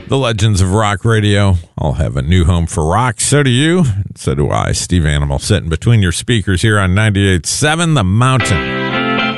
The legends of rock radio all have a new home for rock. So do you. So do I. Steve Animal sitting between your speakers here on 98.7 The Mountain.